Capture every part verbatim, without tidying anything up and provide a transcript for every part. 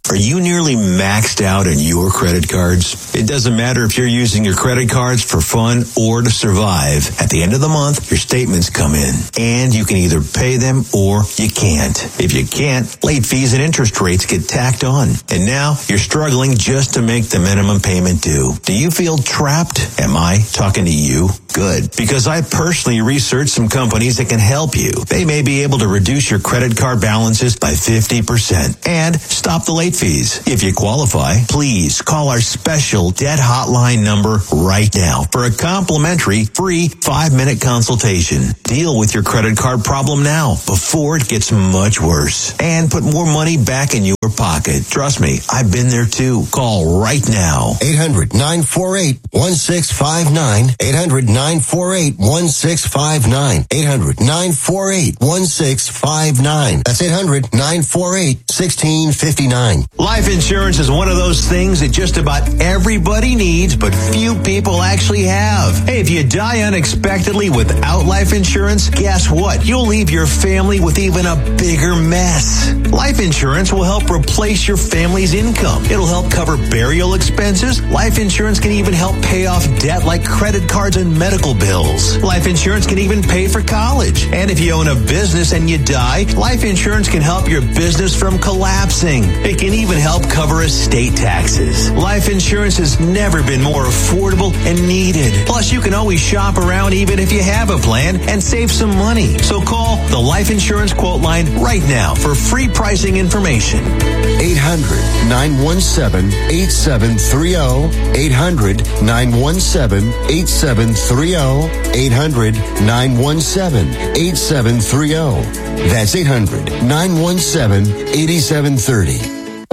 Are you nearly maxed out on your credit cards? It doesn't matter if you're using your credit cards for fun or to survive. At the end of the month, your statements come in, and you can either pay them or you can't. If you can't, late fees and interest rates get tacked on. And now you're struggling just to make the minimum payment due. Do you feel trapped? Am I talking to you? Good. Because I personally researched some companies that can help you. They may be able to reduce your credit card balances by fifty percent and stop the late fees. If you qualify, please call our special debt hotline number right now for a complimentary free five-minute consultation. Deal with your credit card problem now before it gets much worse and put more money back in your pocket. Trust me, I've been there too. Call right now. eight hundred, nine four eight, one six five nine. eight hundred, nine four eight, one six five nine. eight hundred, nine four eight, one six five nine. That's eight hundred, nine four eight, one six five nine. Life insurance is one of those things that just about everybody needs, but few people actually have. Hey, if you die unexpectedly without life insurance, guess what? You'll leave your family with even a bigger mess. Life insurance will help replace your family's income. It'll help cover burial expenses. Life insurance can even help pay off debt like credit cards and medical bills. Life insurance can even pay for college. And if you own a business and you die, life insurance can help your business from collapsing. It can even help cover estate taxes. Life insurance has never been more affordable and needed. Plus, you can always shop around even if you have a plan and save some money. So call the Life Insurance Quote Line right now for free pricing information. eight hundred, nine one seven, eight seven three zero. eight hundred, nine one seven, eight seven three zero. eight hundred, nine one seven, eight seven three zero. That's eight hundred, nine one seven, eight seven three zero.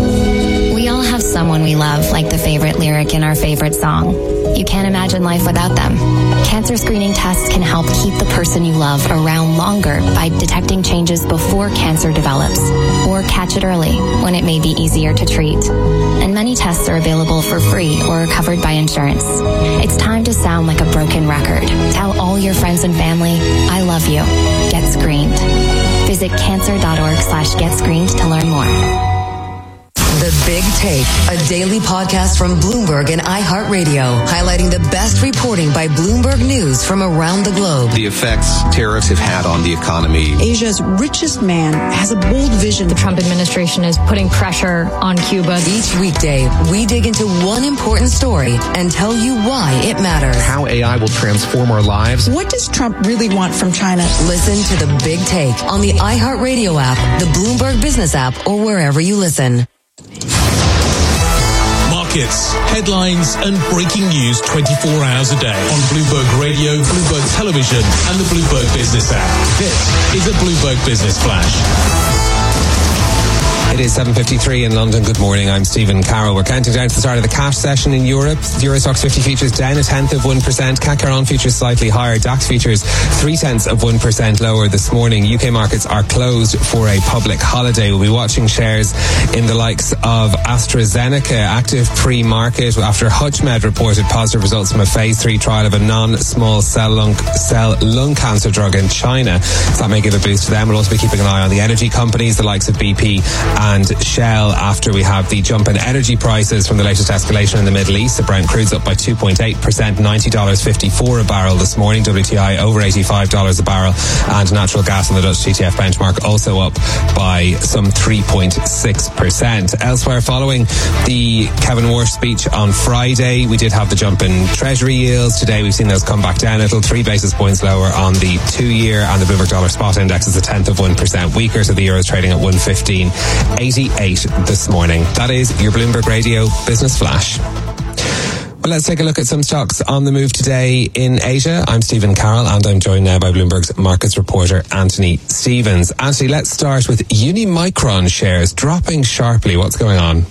We all have someone we love, like the favorite lyric in our favorite song. You can't imagine life without them. Cancer screening tests can help keep the person you love around longer by detecting changes before cancer develops, or catch it early when it may be easier to treat. And many tests are available for free or covered by insurance. It's time to sound like a broken record. Tell all your friends and family, I love you. Get screened. Visit cancer.org slash get screened to learn more. The Big Take, a daily podcast from Bloomberg and iHeartRadio, highlighting the best reporting by Bloomberg News from around the globe. The effects tariffs have had on the economy. Asia's richest man has a bold vision. The Trump administration is putting pressure on Cuba. Each weekday, we dig into one important story and tell you why it matters. How A I will transform our lives. What does Trump really want from China? Listen to The Big Take on the iHeartRadio app, the Bloomberg Business app, or wherever you listen. Markets, headlines and breaking news twenty-four hours a day on Bloomberg Radio, Bloomberg Television and the Bloomberg Business app. This is a Bloomberg Business Flash. It is seven fifty-three in London. Good morning. I'm Stephen Carroll. We're counting down to the start of the cash session in Europe. The Euro Stoxx fifty futures down a tenth of one percent. C A C Caron futures slightly higher. DAX futures three tenths of one percent lower this morning. U K markets are closed for a public holiday. We'll be watching shares in the likes of AstraZeneca, active pre-market after HUTCHMED reported positive results from a phase three trial of a non-small cell lung, cell lung cancer drug in China. So that may give a boost to them. We'll also be keeping an eye on the energy companies, the likes of B P and Shell, after we have the jump in energy prices from the latest escalation in the Middle East. The Brent crude's up by two point eight percent, ninety dollars fifty-four a barrel this morning. W T I over eighty-five dollars a barrel, and natural gas on the Dutch T T F benchmark also up by some three point six percent. Elsewhere, following the Kevin Walsh speech on Friday, we did have the jump in Treasury yields. Today we've seen those come back down a little, three basis points lower on the two-year, and the Bloomberg Dollar Spot Index is a tenth of one percent weaker, so the euro is trading at one fifteen eighty-eight this morning. That is your Bloomberg Radio Business Flash. Well, let's take a look at some stocks on the move today in Asia. I'm Stephen Carroll, and I'm joined now by Bloomberg's markets reporter Anthony Stevens. Anthony, let's start with Unimicron shares dropping sharply. What's going on?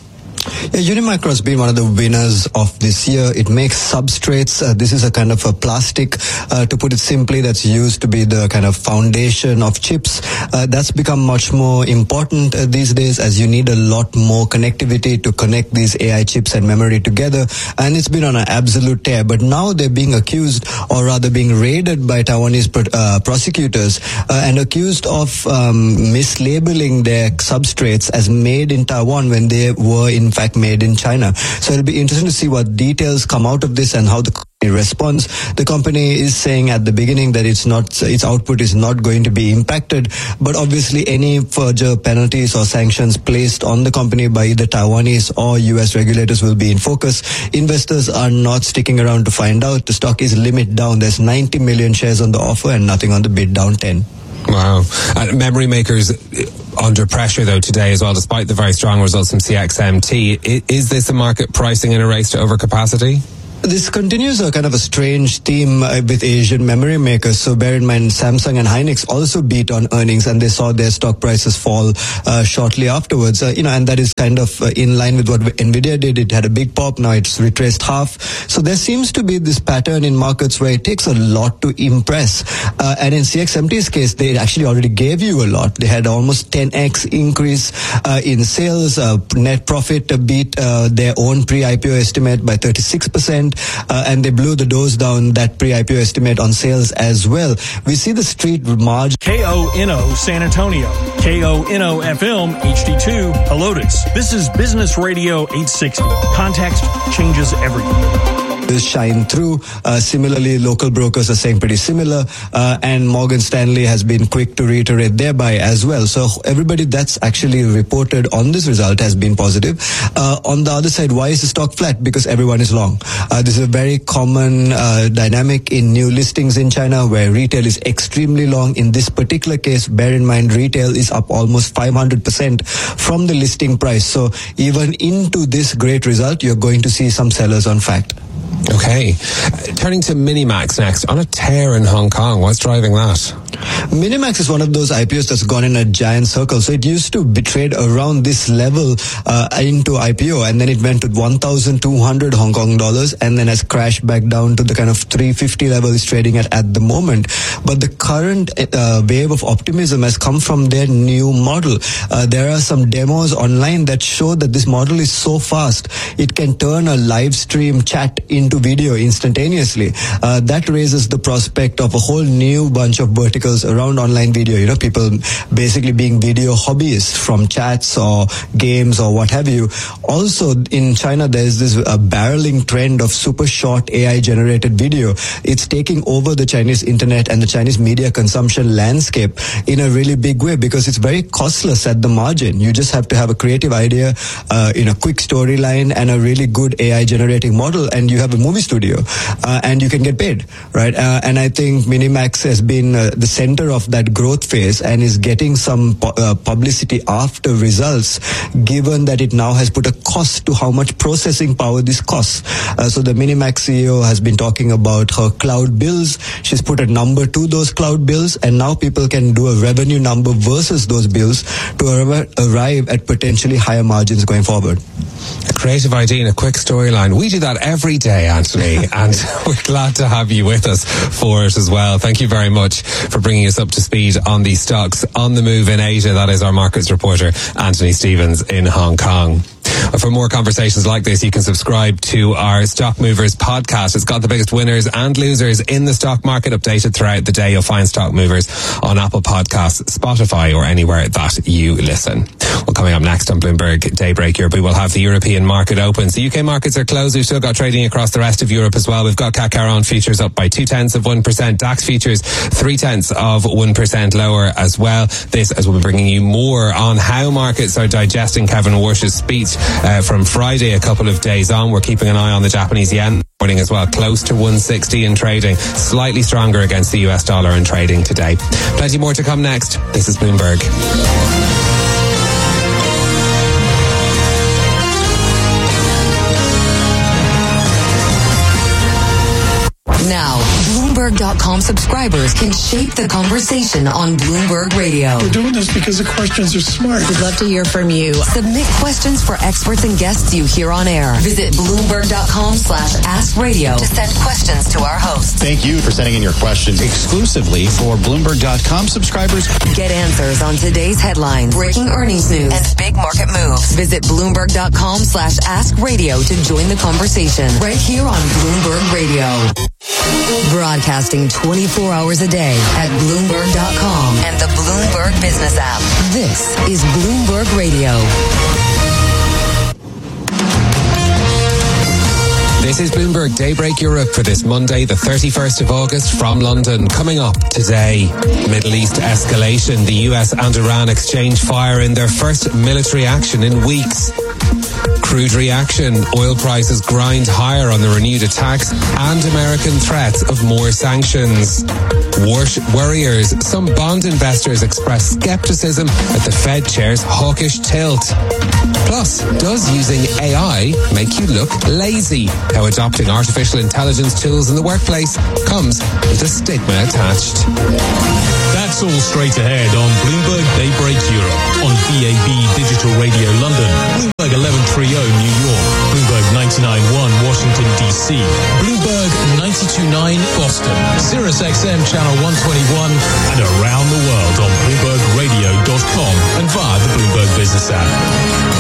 Yeah, Unimicro has been one of the winners of this year. It makes substrates. Uh, this is a kind of a plastic, uh, to put it simply, that's used to be the kind of foundation of chips. Uh, that's become much more important uh, these days, as you need a lot more connectivity to connect these A I chips and memory together. And it's been on an absolute tear. But now they're being accused, or rather being raided by Taiwanese pro- uh, prosecutors uh, and accused of um, mislabeling their substrates as made in Taiwan when they were in fact made in China. So it'll be interesting to see what details come out of this and how the company responds. The company is saying at the beginning that it's not, its output is not going to be impacted, but obviously any further penalties or sanctions placed on the company by either Taiwanese or U S regulators will be in focus. Investors are not sticking around to find out. The stock is limit down. There's ninety million shares on the offer and nothing on the bid, down ten. Wow. Uh, memory makers under pressure, though, today as well, despite the very strong results from C X M T. Is this a market pricing in a race to overcapacity? This continues a kind of a strange theme uh, with Asian memory makers. So bear in mind, Samsung and Hynix also beat on earnings, and they saw their stock prices fall uh, shortly afterwards. Uh, you know, and that is kind of uh, in line with what Nvidia did. It had a big pop, now it's retraced half. So there seems to be this pattern in markets where it takes a lot to impress. Uh, and in C X M T's case, they actually already gave you a lot. They had almost ten x increase uh, in sales. Uh, net profit uh, beat uh, their own pre-I P O estimate by thirty-six percent. Uh, and they blew the doors down that pre-I P O estimate on sales as well. We see the street margin. K O N O San Antonio, K O N O F M H D two Helotes. This is Business Radio eight sixty. Context changes everything. Shine through. Uh, similarly, local brokers are saying pretty similar, uh, and Morgan Stanley has been quick to reiterate their buy as well. So everybody that's actually reported on this result has been positive. Uh, on the other side, why is the stock flat? Because everyone is long. Uh, this is a very common uh, dynamic in new listings in China, where retail is extremely long. In this particular case, bear in mind, retail is up almost five hundred percent from the listing price. So even into this great result, you're going to see some sellers on fact. Okay. Uh, turning to Minimax next, on a tear in Hong Kong. What's driving that? Minimax is one of those I P Os that's gone in a giant circle. So it used to be trade around this level uh, into I P O, and then it went to one thousand two hundred Hong Kong dollars, and then has crashed back down to the kind of three fifty level it's trading at at the moment. But the current uh, wave of optimism has come from their new model. Uh, there are some demos online that show that this model is so fast, it can turn a live stream chat into video instantaneously. Uh, that raises the prospect of a whole new bunch of verticals around online video. You know, people basically being video hobbyists from chats or games or what have you. Also in China, there's this uh, barreling trend of super short A I generated video. It's taking over the Chinese internet and the Chinese media consumption landscape in a really big way, because it's very costless at the margin. You just have to have a creative idea, uh, in a quick storyline and a really good A I generating model, and you have a movie studio, uh, and you can get paid, right? Uh, and I think Minimax has been uh, the center of that growth phase and is getting some pu- uh, publicity after results, given that it now has put a cost to how much processing power this costs. Uh, so the Minimax C E O has been talking about her cloud bills. She's put a number to those cloud bills, and now people can do a revenue number versus those bills to ar- arrive at potentially higher margins going forward. A creative idea and a quick storyline. We do that every day, Anthony, and we're glad to have you with us for it as well. Thank you very much for bringing us up to speed on these stocks on the move in Asia. That is our markets reporter, Anthony Stevens, in Hong Kong. For more conversations like this, you can subscribe to our Stock Movers podcast. It's got the biggest winners and losers in the stock market updated throughout the day. You'll find Stock Movers on Apple Podcasts, Spotify, or anywhere that you listen. Well, coming up next on Bloomberg Daybreak Europe, we will have the European market open. So U K markets are closed. We've still got trading across the rest of Europe as well. We've got C A C Caron futures up by two tenths of one percent. DAX futures three tenths of one percent lower as well. This as we'll be bringing you more on how markets are digesting Kevin Warsh's speech uh, from Friday a couple of days on. We're keeping an eye on the Japanese yen morning as well, close to one sixty in trading, slightly stronger against the U S dollar in trading today. Plenty more to come next. This is Bloomberg. Now, Bloomberg Bloomberg dot com subscribers can shape the conversation on Bloomberg Radio. We're doing this because the questions are smart. We'd love to hear from you. Submit questions for experts and guests you hear on air. Visit Bloomberg dot com slash ask radio to send questions to our hosts. Thank you for sending in your questions exclusively for Bloomberg dot com subscribers. Get answers on today's headlines, breaking earnings news, and big market moves. Visit Bloomberg dot com slash ask radio to join the conversation right here on Bloomberg Radio. Broadcasting twenty-four hours a day at Bloomberg dot com and the Bloomberg Business app. This is Bloomberg Radio. This is Bloomberg Daybreak Europe for this Monday, the thirty-first of August from London. Coming up today, Middle East escalation. The U S and Iran exchange fire in their first military action in weeks. Crude reaction, oil prices grind higher on the renewed attacks, and American threats of more sanctions. War- worriers, some bond investors express skepticism at the Fed chair's hawkish tilt. Plus, does using A I make you look lazy? How adopting artificial intelligence tools in the workplace comes with a stigma attached. That's all straight ahead on Bloomberg Daybreak Europe, on B A B Digital Radio London, Bloomberg eleven thirty New York, Bloomberg ninety-nine point one Washington D C, Bloomberg ninety-two point nine Boston, Sirius X M Channel one twenty-one, and around the world on Bloomberg Radio dot com and via the Bloomberg Business app.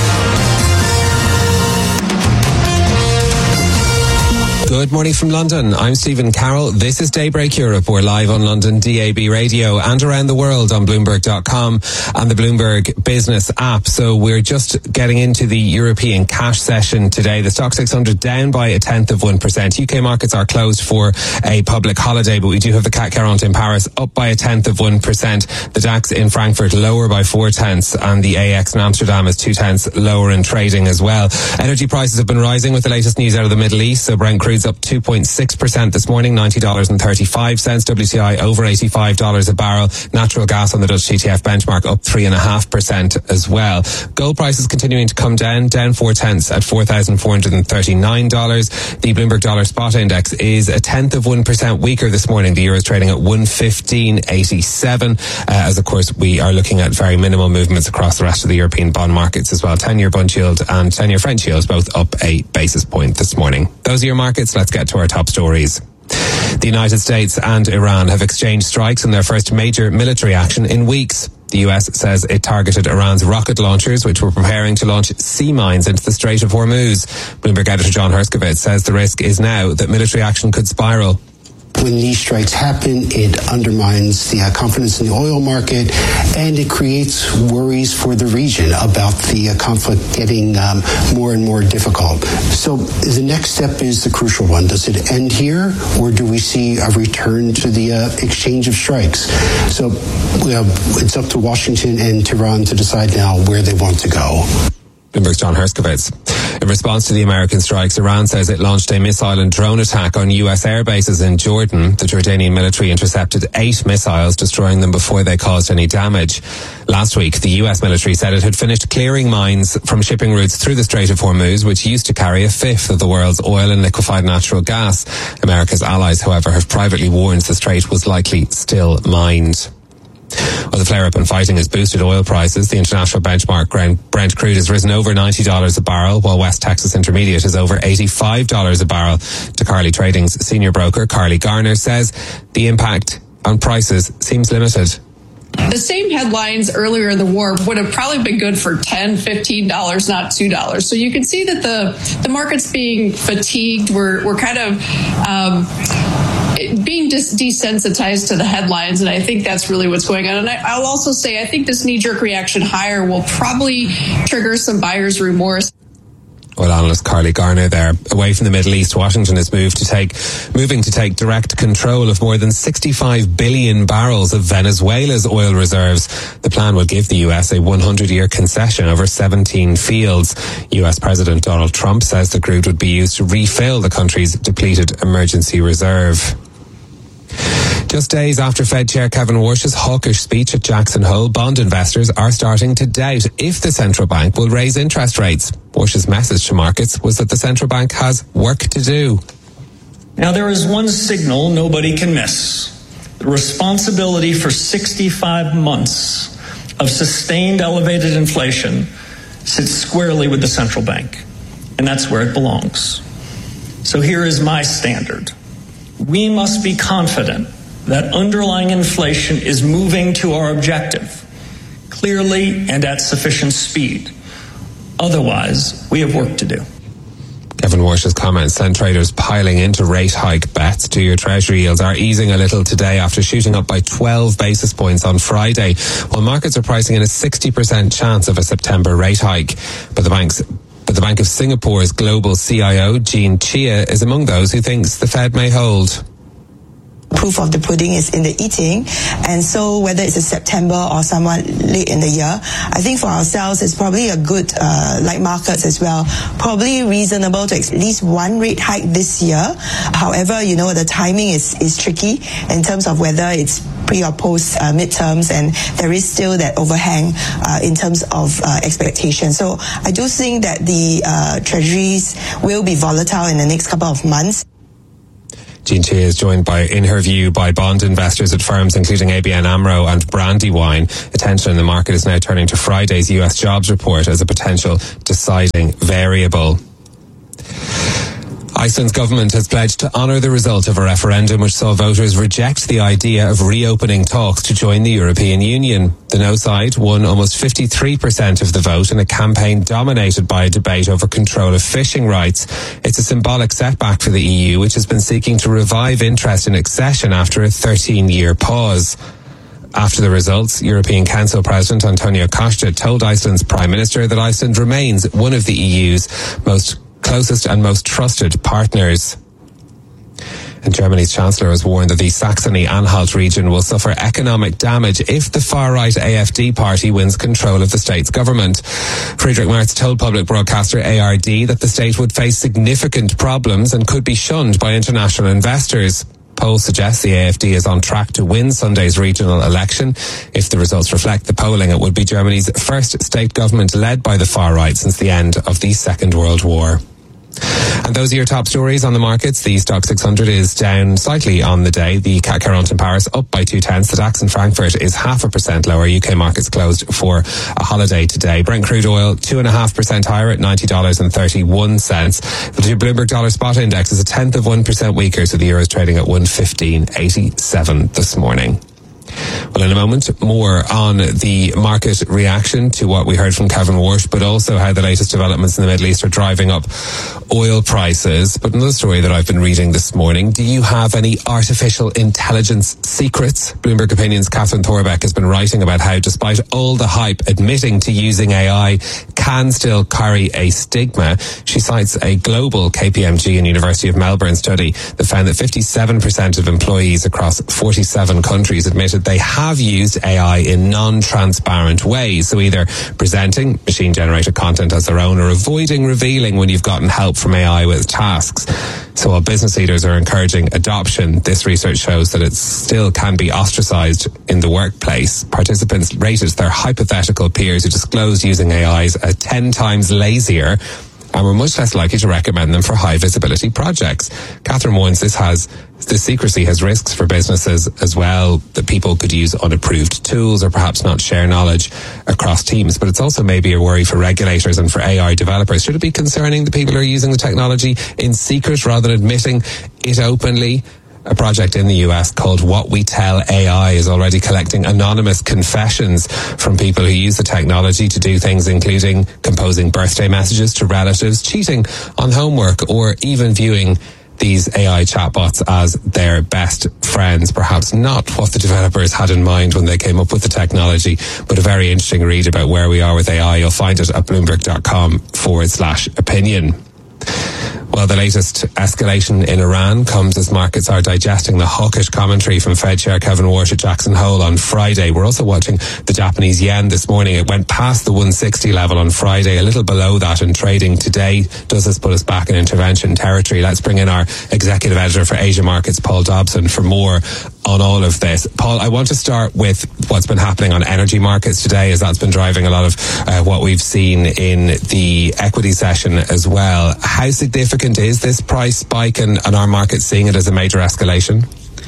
Good morning from London. I'm Stephen Carroll. This is Daybreak Europe. We're live on London D A B Radio and around the world on Bloomberg dot com and the Bloomberg Business app. So we're just getting into the European cash session today. The Stock six hundred down by a tenth of one percent. U K markets are closed for a public holiday, but we do have the C A C quarante in Paris up by a tenth of one percent. The DAX in Frankfurt lower by four tenths, and the A X in Amsterdam is two tenths lower in trading as well. Energy prices have been rising with the latest news out of the Middle East. So Brent crude's up two point six percent this morning, ninety dollars and thirty-five cents. W T I over eighty-five dollars a barrel. Natural gas on the Dutch T T F benchmark up three point five percent as well. Gold prices continuing to come down, down four tenths at four thousand four hundred thirty-nine dollars. The Bloomberg Dollar Spot Index is a tenth of one percent weaker this morning. The euro is trading at one fifteen eighty-seven, uh, as of course we are looking at very minimal movements across the rest of the European bond markets as well. ten-year bond yield and ten-year French yields both up a basis point this morning. Those are your markets. Let's get to our top stories. The United States and Iran have exchanged strikes in their first major military action in weeks. The U S says it targeted Iran's rocket launchers, which were preparing to launch sea mines into the Strait of Hormuz. Bloomberg editor John Herskovitz says the risk is now that military action could spiral. When these strikes happen, it undermines the uh, confidence in the oil market, and it creates worries for the region about the uh, conflict getting um, more and more difficult. So the next step is the crucial one. Does it end here, or do we see a return to the uh, exchange of strikes? So uh, it's up to Washington and Tehran to decide now where they want to go. Bloomberg's John Herskovitz. In response to the American strikes, Iran says it launched a missile and drone attack on U S air bases in Jordan. The Jordanian military intercepted eight missiles, destroying them before they caused any damage. Last week, the U S military said it had finished clearing mines from shipping routes through the Strait of Hormuz, which used to carry a fifth of the world's oil and liquefied natural gas. America's allies, however, have privately warned the strait was likely still mined. Well, the flare-up in fighting has boosted oil prices. The international benchmark Brent crude has risen over ninety dollars a barrel, while West Texas Intermediate is over eighty-five dollars a barrel. DeCarly Trading's senior broker, Carly Garner, says the impact on prices seems limited. The same headlines earlier in the war would have probably been good for ten dollars, fifteen dollars, not two dollars. So you can see that the, the market's being fatigued. We're, we're kind of um, being dis- desensitized to the headlines, and I think that's really what's going on. And I, I'll also say I think this knee-jerk reaction higher will probably trigger some buyer's remorse. Well, analyst Carly Garner there. Away from the Middle East, Washington is moved to take, moving to take direct control of more than sixty-five billion barrels of Venezuela's oil reserves. The plan will give the U S a hundred-year concession over seventeen fields. U S President Donald Trump says the crude would be used to refill the country's depleted emergency reserve. Just days after Fed Chair Kevin Warsh's hawkish speech at Jackson Hole, bond investors are starting to doubt if the central bank will raise interest rates. Warsh's message to markets was that the central bank has work to do. Now, there is one signal nobody can miss. The responsibility for sixty-five months of sustained elevated inflation sits squarely with the central bank, and that's where it belongs. So here is my standard. We must be confident that underlying inflation is moving to our objective, clearly and at sufficient speed. Otherwise, we have work to do. Kevin Walsh's comments sent traders piling into rate hike bets. Two-year Treasury yields are easing a little today after shooting up by twelve basis points on Friday, while markets are pricing in a sixty percent chance of a September rate hike. But the bank's But the Bank of Singapore's global C I O, Jean Chia, is among those who thinks the Fed may hold. Proof of the pudding is in the eating, and so whether it's a September or somewhat late in the year, I think for ourselves it's probably a good, uh, like markets as well, probably reasonable to at least one rate hike this year. However, you know, the timing is, is tricky in terms of whether it's pre or post uh, midterms, and there is still that overhang uh, in terms of uh, expectation. So I do think that the uh, treasuries will be volatile in the next couple of months. Jean Chia is joined by, in her view, by bond investors at firms including A B N AMRO and Brandywine. Attention in the market is now turning to Friday's U S jobs report as a potential deciding variable. Iceland's government has pledged to honour the result of a referendum which saw voters reject the idea of reopening talks to join the European Union. The no side won almost fifty-three percent of the vote in a campaign dominated by a debate over control of fishing rights. It's a symbolic setback for the E U, which has been seeking to revive interest in accession after a thirteen-year pause. After the results, European Council President Antonio Costa told Iceland's Prime Minister that Iceland remains one of the E U's most closest and most trusted partners. And Germany's Chancellor has warned that the Saxony-Anhalt region will suffer economic damage if the far-right A F D party wins control of the state's government. Friedrich Merz told public broadcaster A R D that the state would face significant problems and could be shunned by international investors. Polls suggest the A F D is on track to win Sunday's regional election. If the results reflect the polling, it would be Germany's first state government led by the far right since the end of the Second World War. And those are your top stories on the markets. The Stock six hundred is down slightly on the day. The C A C quarante in Paris up by two tenths. The DAX in Frankfurt is half a percent lower. U K markets closed for a holiday today. Brent crude oil two and a half percent higher at ninety dollars and thirty-one cents. The Bloomberg dollar spot index is a tenth of one percent weaker, so the euro is trading at one fifteen eighty-seven this morning. Well, in a moment, more on the market reaction to what we heard from Kevin Walsh, but also how the latest developments in the Middle East are driving up oil prices. But another story that I've been reading this morning, do you have any artificial intelligence secrets? Bloomberg Opinion's Catherine Thorbeck has been writing about how, despite all the hype, admitting to using A I can still carry a stigma. She cites a global K P M G and University of Melbourne study that found that fifty-seven percent of employees across forty-seven countries admitted they have used A I in non-transparent ways. So either presenting machine-generated content as their own or avoiding revealing when you've gotten help from A I with tasks. So while business leaders are encouraging adoption, this research shows that it still can be ostracized in the workplace. Participants rated their hypothetical peers who disclosed using A Is as ten times lazier and were much less likely to recommend them for high visibility projects. Catherine warns this has this secrecy has risks for businesses as well, that people could use unapproved tools or perhaps not share knowledge across teams. But it's also maybe a worry for regulators and for A I developers. Should it be concerning the people who are using the technology in secret rather than admitting it openly? A project in the U S called What We Tell A I is already collecting anonymous confessions from people who use the technology to do things including composing birthday messages to relatives, cheating on homework, or even viewing these A I chatbots as their best friends. Perhaps not what the developers had in mind when they came up with the technology, but a very interesting read about where we are with A I. You'll find it at bloomberg.com forward slash opinion. Well, the latest escalation in Iran comes as markets are digesting the hawkish commentary from Fed Chair Kevin Walsh at Jackson Hole on Friday. We're also watching the Japanese yen this morning. It went past the one sixty level on Friday, a little below that in trading today. Does this put us back in intervention territory? Let's bring in our executive editor for Asia Markets, Paul Dobson, for more on all of this. Paul, I want to start with what's been happening on energy markets today, as that's been driving a lot of uh, what we've seen in the equity session as well. How significant is this price spike, and, and our market seeing it as a major escalation?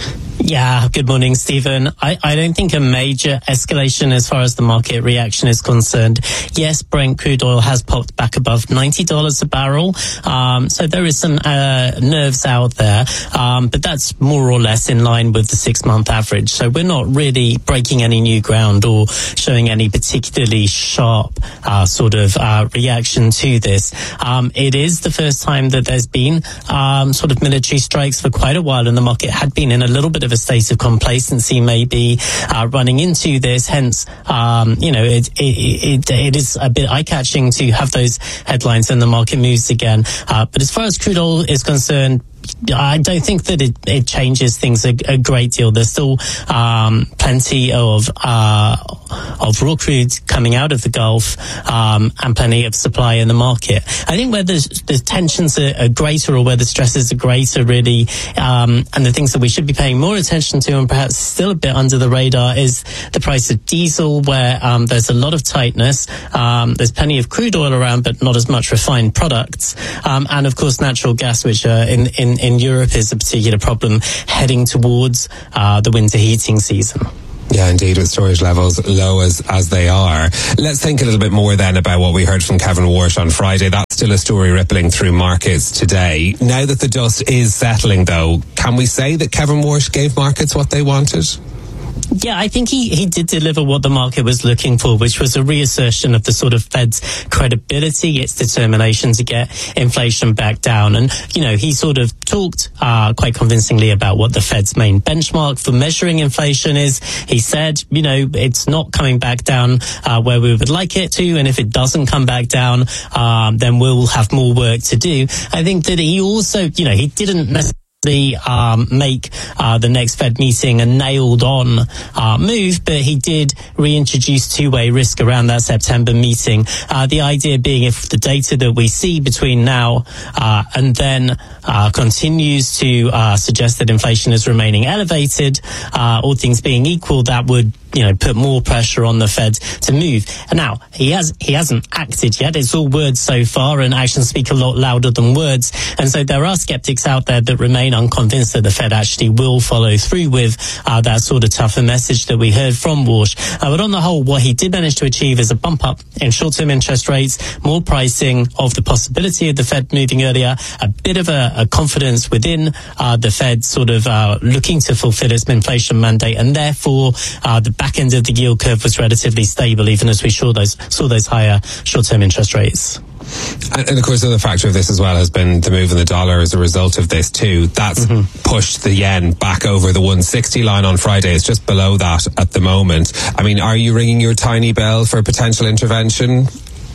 Yeah, good morning, Stephen. I, I don't think a major escalation as far as the market reaction is concerned. Yes, Brent crude oil has popped back above ninety dollars a barrel. Um, so there is some uh, nerves out there. Um, but that's more or less in line with the six-month average. So we're not really breaking any new ground or showing any particularly sharp uh, sort of uh, reaction to this. Um, it is the first time that there's been um, sort of military strikes for quite a while, and the market had been in a little bit of a state of complacency, maybe uh, running into this. Hence, um, you know, it, it, it, it is a bit eye-catching to have those headlines and the market moves again. Uh, but as far as crude oil is concerned, I don't think that it, it changes things a, a great deal. There's still um, plenty of uh, of raw crude coming out of the Gulf um, and plenty of supply in the market. I think where the, the tensions are, are greater, or where the stresses are greater, really, um, and the things that we should be paying more attention to, and perhaps still a bit under the radar, is the price of diesel, where um, there's a lot of tightness. Um, there's plenty of crude oil around, but not as much refined products. Um, and of course, natural gas, which uh, in, in in Europe is a particular problem heading towards uh, the winter heating season. Yeah, indeed, with storage levels low as, as they are. Let's think a little bit more then about what we heard from Kevin Warsh on Friday. That's still a story rippling through markets today. Now that the dust is settling, though, can we say that Kevin Warsh gave markets what they wanted? Yeah, I think he, he did deliver what the market was looking for, which was a reassertion of the sort of Fed's credibility, its determination to get inflation back down. And, you know, he sort of talked uh, quite convincingly about what the Fed's main benchmark for measuring inflation is. He said, you know, it's not coming back down uh, where we would like it to. And if it doesn't come back down, um, then we'll have more work to do. I think that he also, you know, he didn't necessarily The, um, make uh, the next Fed meeting a nailed-on uh, move, but he did reintroduce two-way risk around that September meeting. Uh, the idea being, if the data that we see between now uh, and then uh, continues to uh, suggest that inflation is remaining elevated, uh, all things being equal, that would, you know, put more pressure on the Fed to move. And now he has he hasn't acted yet. It's all words so far, and actions speak a lot louder than words. And so there are skeptics out there that remain unconvinced that the Fed actually will follow through with uh, that sort of tougher message that we heard from Warsh. Uh, but on the whole, what he did manage to achieve is a bump up in short-term interest rates, more pricing of the possibility of the Fed moving earlier, a bit of a, a confidence within uh, the Fed sort of uh, looking to fulfill its inflation mandate, and therefore uh, the back end of the yield curve was relatively stable, even as we saw those saw those higher short-term interest rates. And, and of course, the other factor of this as well has been the move in the dollar as a result of this too. That's mm-hmm. pushed the yen back over the one sixty line on Friday. It's just below that at the moment. I mean, are you ringing your tiny bell for potential intervention?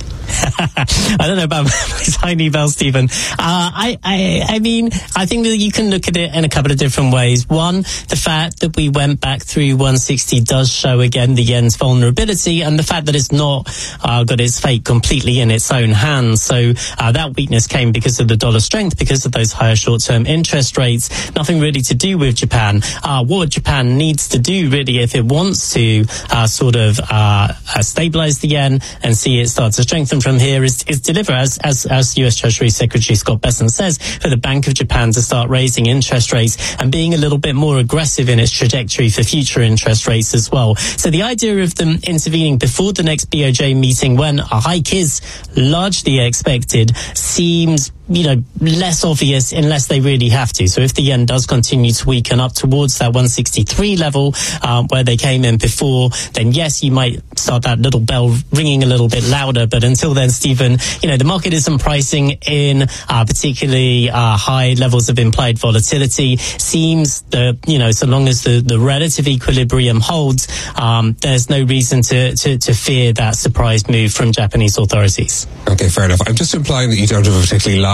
I don't know about my tiny bell, Stephen. Uh, I, I, I mean, I think that you can look at it in a couple of different ways. One, the fact that we went back through one sixty does show again the yen's vulnerability, and the fact that it's not uh, got its fate completely in its own hands. So uh, that weakness came because of the dollar strength, because of those higher short-term interest rates. Nothing really to do with Japan. Uh, what Japan needs to do, really, if it wants to uh, sort of uh, uh, stabilize the yen and see it start to strengthen from here, is, is deliver, as, as, as U S Treasury Secretary Scott Bessent says, for the Bank of Japan to start raising interest rates and being a little bit more aggressive in its trajectory for future interest rates as well. So the idea of them intervening before the next B O J meeting, when a hike is largely expected, seems, you know, less obvious unless they really have to. So if the yen does continue to weaken up towards that one sixty-three level um, where they came in before, then yes, you might start that little bell ringing a little bit louder. But until then, Stephen, you know, the market isn't pricing in uh, particularly uh, high levels of implied volatility. Seems that, you know, so long as the, the relative equilibrium holds, um, there's no reason to, to, to fear that surprise move from Japanese authorities. Okay, fair enough. I'm just implying that you don't have a particularly large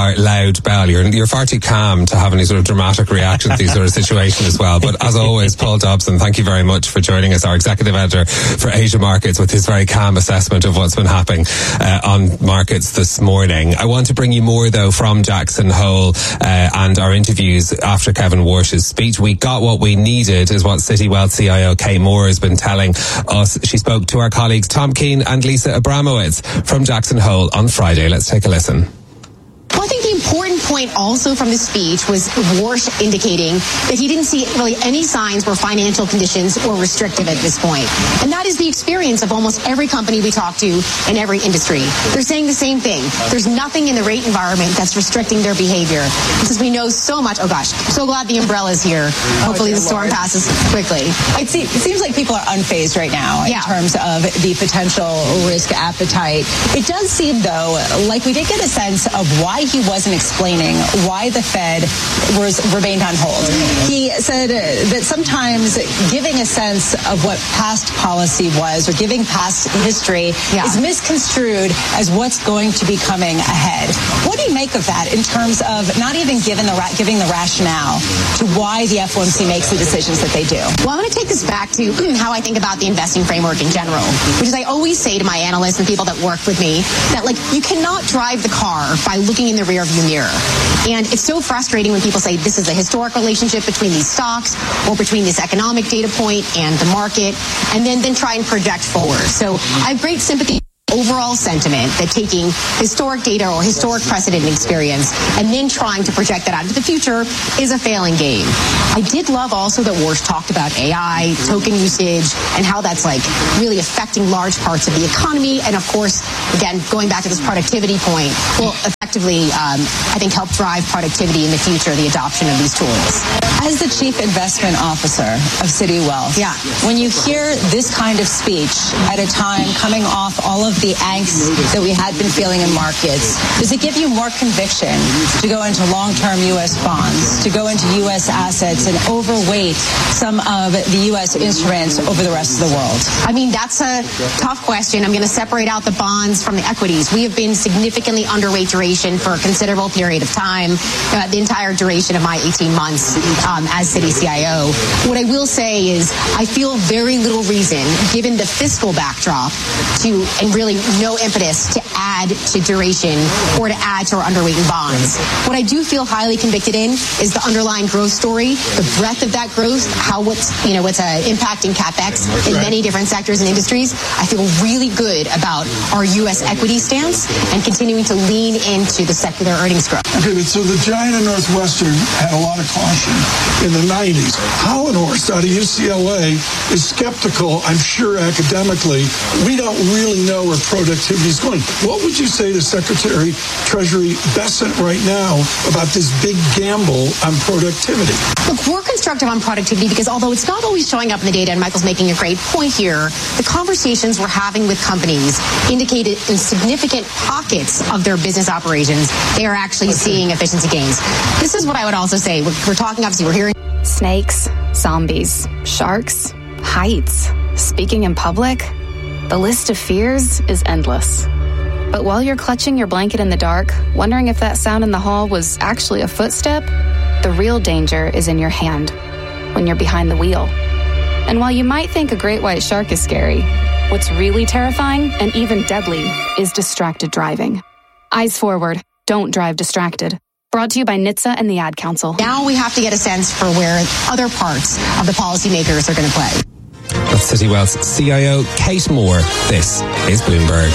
loud bell. You're, you're far too calm to have any sort of dramatic reaction to these sort of situations as well. But as always, Paul Dobson, thank you very much for joining us, our executive editor for Asia Markets, with his very calm assessment of what's been happening uh, on markets this morning. I want to bring you more, though, from Jackson Hole uh, and our interviews after Kevin Warsh's speech. We got what we needed, is what City Wealth C I O Kay Moore has been telling us. She spoke to our colleagues Tom Keane and Lisa Abramowitz from Jackson Hole on Friday. Let's take a listen. Well, I think the important point also from the speech was Warsh indicating that he didn't see really any signs where financial conditions were restrictive at this point. And that is the experience of almost every company we talk to in every industry. They're saying the same thing. There's nothing in the rate environment that's restricting their behavior. Since we know so much, oh gosh, so glad the umbrella's here. Hopefully the storm passes quickly. It, se- it seems like people are unfazed right now in yeah. terms of the potential risk appetite. It does seem, though, like we did get a sense of why he wasn't explaining why the Fed was remained on hold. He said that sometimes giving a sense of what past policy was or giving past history yeah. is misconstrued as what's going to be coming ahead. What do you make of that in terms of not even giving the ra- giving the rationale to why the F O M C makes the decisions that they do? Well, I'm going to take this back to how I think about the investing framework in general, which is I always say to my analysts and people that work with me that, like, you cannot drive the car by looking in the rear view mirror. And it's so frustrating when people say this is a historic relationship between these stocks or between this economic data point and the market, and then, then try and project forward. So I have great sympathy overall sentiment that taking historic data or historic precedent and experience and then trying to project that out into the future is a failing game. I did love also that Warsh talked about A I, token usage, and how that's like really affecting large parts of the economy. And of course, again, going back to this productivity point, will effectively, um, I think, help drive productivity in the future, the adoption of these tools. As the Chief Investment Officer of City Wealth, yeah. when you hear this kind of speech at a time coming off all of the angst that we had been feeling in markets, does it give you more conviction to go into long-term U S bonds, to go into U S assets and overweight some of the U S instruments over the rest of the world? I mean, that's a tough question. I'm going to separate out the bonds from the equities. We have been significantly underweight duration for a considerable period of time, uh, the entire duration of my eighteen months um, as City C I O. What I will say is I feel very little reason, given the fiscal backdrop, to, and really no impetus to add to duration or to add to our underweight in bonds. What I do feel highly convicted in is the underlying growth story, the breadth of that growth, how what's, you know, what's uh, impacting CapEx in many different sectors and industries. I feel really good about our U S equity stance and continuing to lean into the secular earnings growth. Okay, but so the giant of Northwestern had a lot of caution in the nineties. Hallenhorst out of U C L A is skeptical, I'm sure academically. We don't really know where productivity is going. What would you say to Secretary Treasury Bessent right now about this big gamble on productivity? Look, we're constructive on productivity because although it's not always showing up in the data, and Michael's making a great point here, the conversations we're having with companies indicated in significant pockets of their business operations, they are actually okay. seeing efficiency gains. This is what I would also say. We're, we're talking, obviously, we're hearing snakes, zombies, sharks, heights, speaking in public. The list of fears is endless. But while you're clutching your blanket in the dark, wondering if that sound in the hall was actually a footstep, the real danger is in your hand, when you're behind the wheel. And while you might think a great white shark is scary, what's really terrifying and even deadly is distracted driving. Eyes forward, don't drive distracted. Brought to you by N H T S A and the Ad Council. Now we have to get a sense for where other parts of the policymakers are going to play. That's City Wealth's C I O, Kate Moore. This is Bloomberg.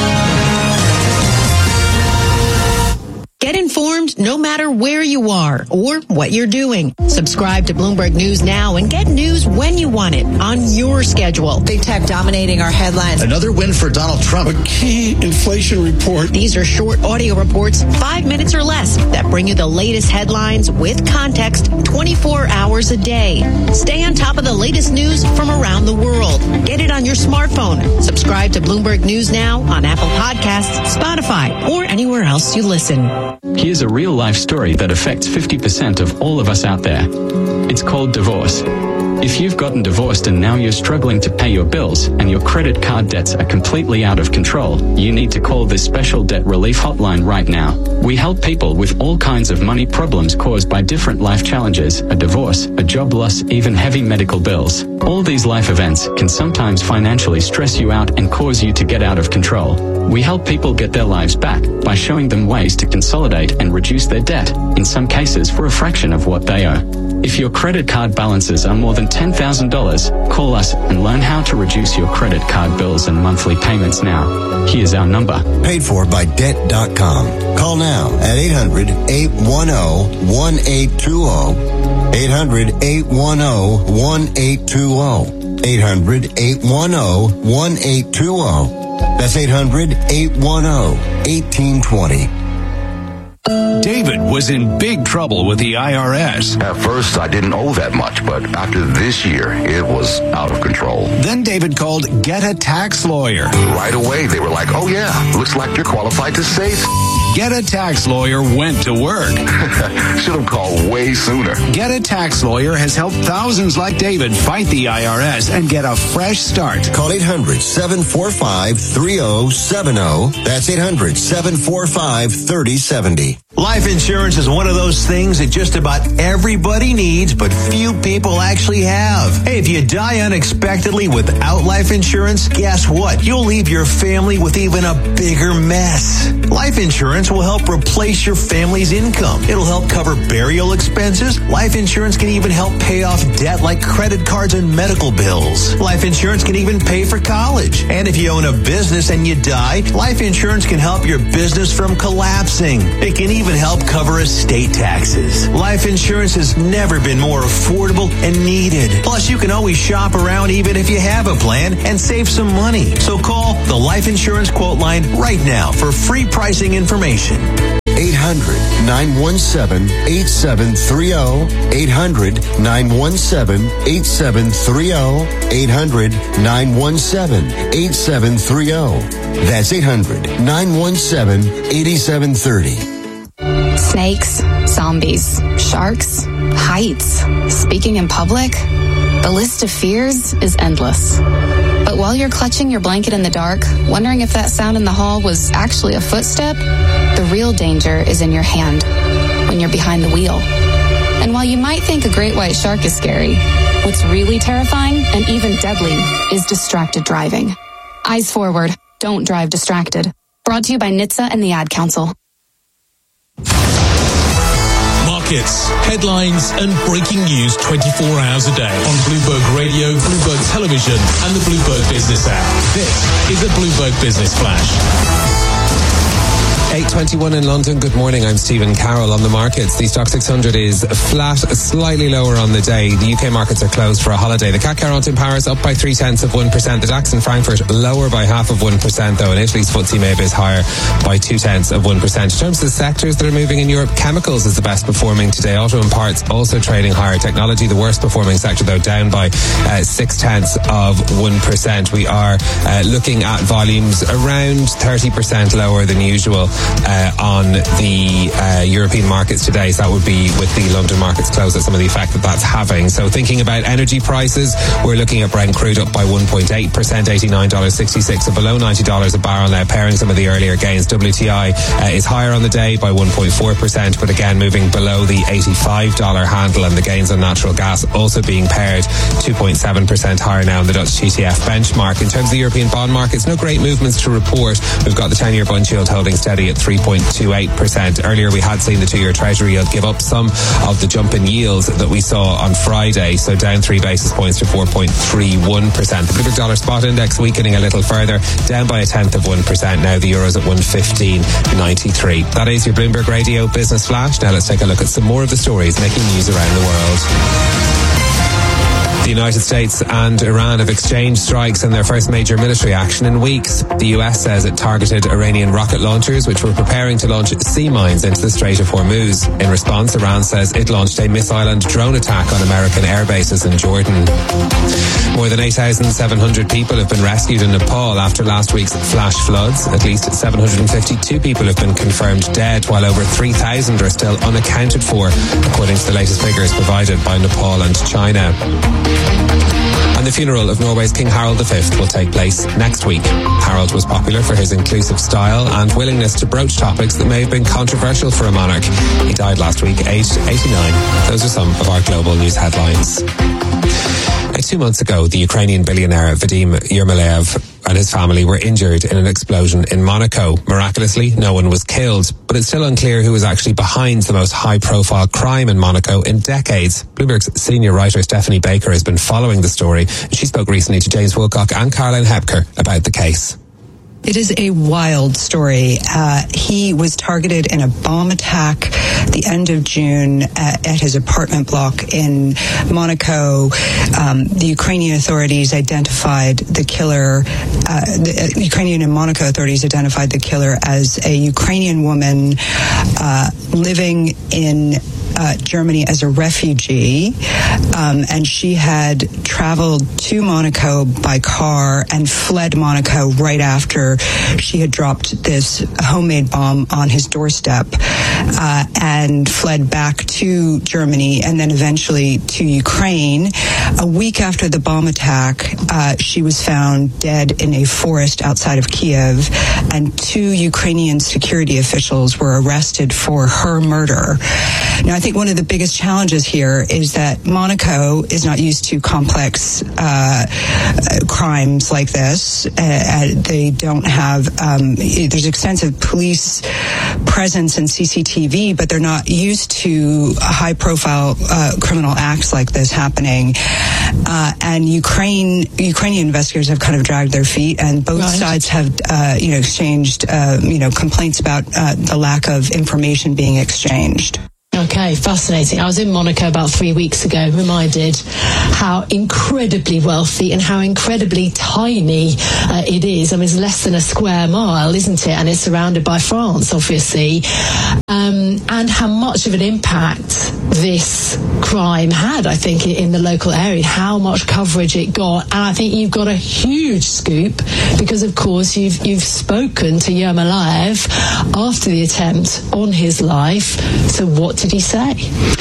Get informed no matter where you are or what you're doing. Subscribe to Bloomberg News now and get news when you want it on your schedule. Big tech dominating our headlines. Another win for Donald Trump. A key inflation report. These are short audio reports, five minutes or less, that bring you the latest headlines with context twenty-four hours a day. Stay on top of the latest news from around the world. Get it on your smartphone. Subscribe to Bloomberg News now on Apple Podcasts, Spotify, or anywhere else you listen. Here's a real-life story that affects fifty percent of all of us out there. It's called divorce. If you've gotten divorced and now you're struggling to pay your bills and your credit card debts are completely out of control, you need to call this special debt relief hotline right now. We help people with all kinds of money problems caused by different life challenges, a divorce, a job loss, even heavy medical bills. All these life events can sometimes financially stress you out and cause you to get out of control. We help people get their lives back by showing them ways to consolidate and reduce their debt, in some cases for a fraction of what they owe. If your credit card balances are more than ten thousand dollars, call us and learn how to reduce your credit card bills and monthly payments now. Here's our number. Paid for by debt dot com. Call now at eight hundred, eight one zero, one eight two zero. eight hundred, eight one zero, one eight two zero. eight hundred, eight one zero, one eight two zero. That's eight hundred, eight one zero, one eight two zero. David was in big trouble with the I R S. At first, I didn't owe that much, but after this year, it was out of control. Then David called Get a Tax Lawyer. Right away, they were like, oh yeah, looks like you're qualified to save. Get a Tax Lawyer went to work. Should have called way sooner. Get a Tax Lawyer has helped thousands like David fight the I R S and get a fresh start. Call eight hundred, seven four five, three zero seven zero. That's eight hundred, seven four five, three zero seven zero. Life insurance is one of those things that just about everybody needs, but few people actually have. Hey, if you die unexpectedly without life insurance, guess what? You'll leave your family with even a bigger mess. Life insurance will help replace your family's income. It'll help cover burial expenses. Life insurance can even help pay off debt like credit cards and medical bills. Life insurance can even pay for college. And if you own a business and you die, life insurance can help your business from collapsing. It can even help cover estate taxes. Life insurance has never been more affordable and needed. Plus, you can always shop around even if you have a plan and save some money. So call the Life Insurance Quote Line right now for free pricing information. eight hundred, nine one seven, eight seven three zero. eight hundred, nine one seven, eight seven three zero. eight hundred, nine one seven, eight seven three zero. That's eight hundred, nine one seven, eight seven three zero. Snakes, zombies, sharks, heights, speaking in public. The list of fears is endless. But while you're clutching your blanket in the dark, wondering if that sound in the hall was actually a footstep, the real danger is in your hand when you're behind the wheel. And while you might think a great white shark is scary, what's really terrifying and even deadly is distracted driving. Eyes forward. Don't drive distracted. Brought to you by N H T S A and the Ad Council. Markets, headlines, and breaking news twenty-four hours a day on Bloomberg Radio, Bloomberg Television, and the Bloomberg Business app. This is the Bloomberg Business Flash. eight twenty-one in London. Good morning. I'm Stephen Carroll. On the markets, the Stock six hundred is flat, slightly lower on the day. The U K markets are closed for a holiday. The C A C quarante in Paris up by three tenths of one percent. The DAX in Frankfurt lower by half of one percent, though. And Italy's F T S E M E B is higher by two tenths of one percent. In terms of the sectors that are moving in Europe, chemicals is the best performing today. Auto and parts also trading higher. Technology, the worst performing sector, though, down by uh, six tenths of one percent. We are uh, looking at volumes around thirty percent lower than usual Uh, on the uh, European markets today. So that would be with the London markets closed at some of the effect that that's having. So thinking about energy prices, we're looking at Brent crude up by one point eight percent, eighty-nine dollars and sixty-six cents, so below ninety dollars a barrel now, pairing some of the earlier gains. W T I uh, is higher on the day by one point four percent, but again moving below the eighty-five dollars handle, and the gains on natural gas also being paired two point seven percent higher now in the Dutch T T F benchmark. In terms of the European bond markets, no great movements to report. We've got the ten-year bond yield holding steady at three point two eight percent. Earlier we had seen the two-year Treasury yield give up some of the jump in yields that we saw on Friday, so down three basis points to four point three one percent. The Bloomberg Dollar Spot Index weakening a little further, down by a tenth of one percent now. The Euro's at one fifteen ninety-three. That is your Bloomberg Radio Business Flash. Now let's take a look at some more of the stories making news around the world. The United States and Iran have exchanged strikes in their first major military action in weeks. The U S says it targeted Iranian rocket launchers, which were preparing to launch sea mines into the Strait of Hormuz. In response, Iran says it launched a missile and drone attack on American air bases in Jordan. More than eight thousand seven hundred people have been rescued in Nepal after last week's flash floods. At least seven hundred fifty-two people have been confirmed dead, while over three thousand are still unaccounted for, according to the latest figures provided by Nepal and China. And the funeral of Norway's King Harald the Fifth will take place next week. Harald was popular for his inclusive style and willingness to broach topics that may have been controversial for a monarch. He died last week, aged eighty-nine. Those are some of our global news headlines. Now, two months ago, the Ukrainian billionaire Vadim Yermolaev and his family were injured in an explosion in Monaco. Miraculously, no one was killed, but it's still unclear who was actually behind the most high-profile crime in Monaco in decades. Bloomberg's senior writer Stephanie Baker has been following the story, and she spoke recently to James Woolcock and Caroline Hepker about the case. It is a wild story. Uh, he was targeted in a bomb attack at the end of June at, at his apartment block in Monaco. Um, the Ukrainian authorities identified the killer, uh, the Ukrainian and Monaco authorities identified the killer as a Ukrainian woman uh, living in Uh, Germany as a refugee, um, and she had traveled to Monaco by car and fled Monaco right after she had dropped this homemade bomb on his doorstep, uh, and fled back to Germany and then eventually to Ukraine. A week after the bomb attack, uh, she was found dead in a forest outside of Kiev, and two Ukrainian security officials were arrested for her murder. Now, I think one of the biggest challenges here is that Monaco is not used to complex uh, crimes like this. Uh, they don't have, um, there's extensive police presence and C C T V, but they're not used to high-profile uh, criminal acts like this happening. Uh, and Ukraine, Ukrainian investigators have kind of dragged their feet, and both right. sides have, uh, you know, exchanged, uh, you know, complaints about uh, the lack of information being exchanged. Okay, fascinating. I was in Monaco about three weeks ago, reminded how incredibly wealthy and how incredibly tiny uh, it is. I mean, it's less than a square mile, isn't it? And it's surrounded by France, obviously. Um, and how much of an impact this crime had, I think, in the local area, how much coverage it got. And I think you've got a huge scoop because, of course, you've, you've spoken to Yermolaev after the attempt on his life. So what did he say?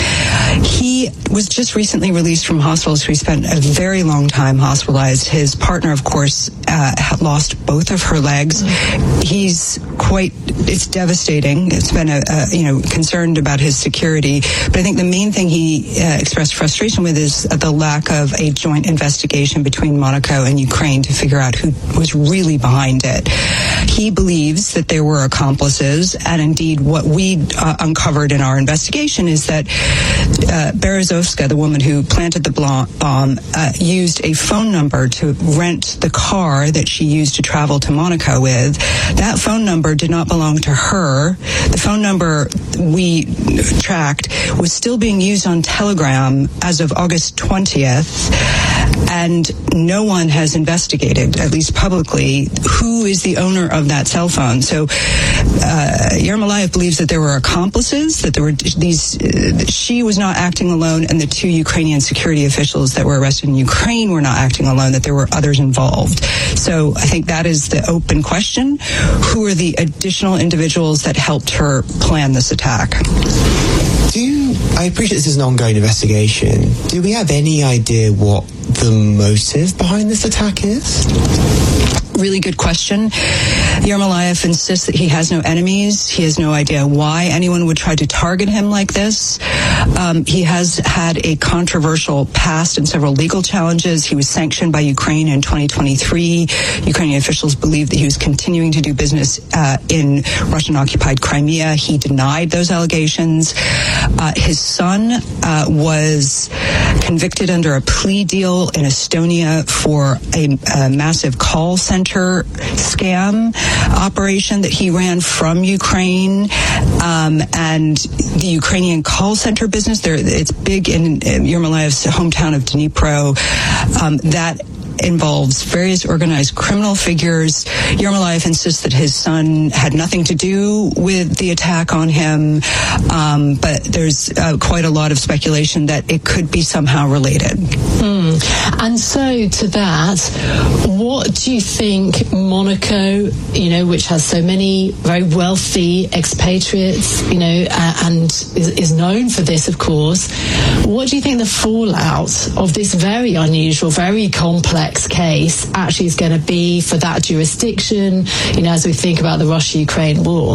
He was just recently released from hospital, so he spent a very long time hospitalized. His partner, of course, uh, lost both of her legs. Mm. He's quite, it's devastating. It's been, a, a, you know, concerned about his security. But I think the main thing he uh, expressed frustration with is the lack of a joint investigation between Monaco and Ukraine to figure out who was really behind it. He believes that there were accomplices, and indeed what we uh, uncovered in our investigation is that uh, Berezovska, the woman who planted the bomb, uh, used a phone number to rent the car that she used to travel to Monaco with. That phone number did not belong to her. The phone number we tracked was still being used on Telegram as of August twentieth, and no one has investigated, at least publicly, who is the owner of that cell phone. So uh, Yermolaev believes that there were accomplices, that there were these, uh, she was not acting alone, and the two Ukrainian security officials that were arrested in Ukraine were not acting alone, that there were others involved. So I think that is the open question. Who are the additional individuals that helped her plan this attack? Do you, I appreciate this is an ongoing investigation. Do we have any idea what the motive behind this attack is? Really good question. Yermolaev insists that he has no enemies. He has no idea why anyone would try to target him like this. Um, he has had a controversial past and several legal challenges. He was sanctioned by Ukraine in twenty twenty-three. Ukrainian officials believe that he was continuing to do business uh, in Russian-occupied Crimea. He denied those allegations. Uh, his son uh, was convicted under a plea deal in Estonia for a, a massive call center scam operation that he ran from Ukraine, um, and the Ukrainian call center business. There, it's big in, in Yermolaev's hometown of Dnipro. Um, that involves various organized criminal figures. Yermolayev insists that his son had nothing to do with the attack on him, um, but there's uh, quite a lot of speculation that it could be somehow related. Mm. And so to that, what do you think Monaco, you know, which has so many very wealthy expatriates, you know, uh, and is, is known for this, of course, what do you think the fallout of this very unusual, very complex case actually is going to be for that jurisdiction, you know, as we think about the Russia-Ukraine war?